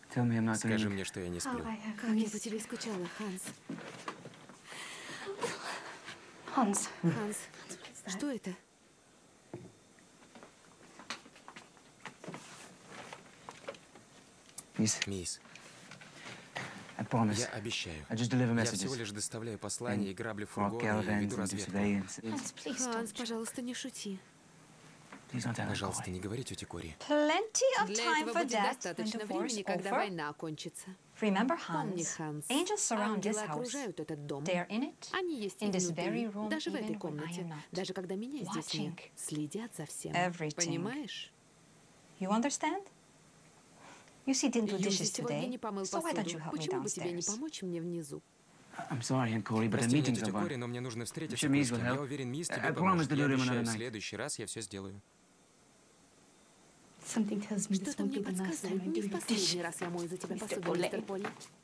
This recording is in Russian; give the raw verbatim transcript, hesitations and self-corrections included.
Tell me I'm not Скажи dreaming. мне, что я не сплю. Как я по тебе скучала, Ханс. Hans. Ханс, что это? Miss, Мисс, I promise. я обещаю. I just deliver Я messages. всего лишь доставляю послания и грабли For фургоны и caravans веду and разведку. surveillance. Hans, please Ханс, don't. пожалуйста, не шути. Please don't tell her, Пожалуйста, Corey. не говори тете Кори. Plenty of Для time этого for будет that when достаточно the времени, war's когда over. война окончится. Remember, Помни, Hans, Ханс, angels surround this ангелы house. окружают этот дом. They are in it, Они есть и in this very внутри, room, даже в even этой when I комнате, am not. даже когда меня здесь нет. Watching Следят за всем. everything. Понимаешь? You understand? You see, didn't do Юзи dishes сегодня today, не помыл so why don't посуду. you help me Почему бы тебе не downstairs? помочь мне внизу? I'm sorry, Aunt Corey, but the Прости меня, meeting's тетя over. Кори, но мне нужно встретиться Sure, кое Miss с кем. will help. Я уверен, мисс I тебе promise поможет. to Я do him обещаю, another в night. следующий раз я все сделаю. Something tells me this Что-то won't мне be the last time подсказывает, I не do в your последний dishes. раз я мою за тебя Мистер посуду, мистер Полли. Полли.